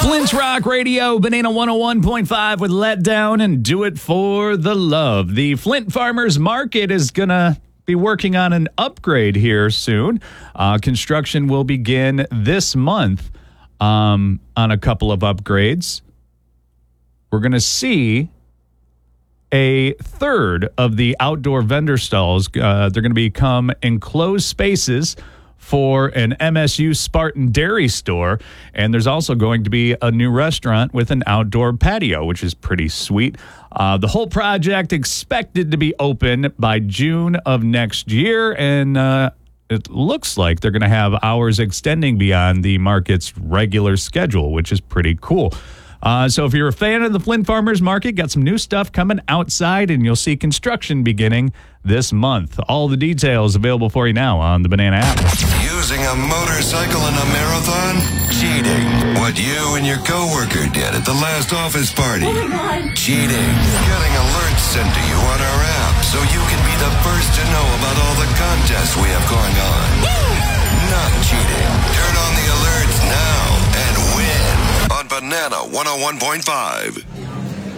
Flint's Rock Radio, Banana 101.5 with Let Down and Do It for the Love. The Flint Farmers Market is going to be working on an upgrade here soon. Construction will begin this month on a couple of upgrades. We're going to see a third of the outdoor vendor stalls. They're going to become enclosed spaces for an MSU Spartan dairy store. And there's also going to be a new restaurant with an outdoor patio, which is pretty sweet. The whole project expected to be open by June of next year. And it looks like they're going to have hours extending beyond the market's regular schedule, which is pretty cool. So if you're a fan of the Flint Farmers Market, got some new stuff coming outside, and you'll see construction beginning this month. All the details available for you now on the Banana app. Using a motorcycle in a marathon? Cheating. What you and your coworker did at the last office party. Oh my God. Cheating. Getting alerts sent to you on our app so you can be the first to know about all the contests we have going on. Not cheating. Turn on the alerts now and win on Banana 101.5.